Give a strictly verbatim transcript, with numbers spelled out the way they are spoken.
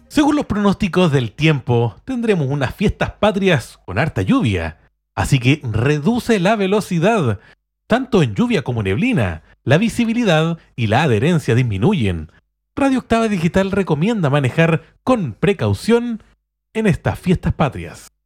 Según los pronósticos del tiempo, tendremos unas fiestas patrias con harta lluvia, así que reduce la velocidad. Tanto en lluvia como neblina, la visibilidad y la adherencia disminuyen. Radio Octava Digital recomienda manejar con precaución en estas fiestas patrias.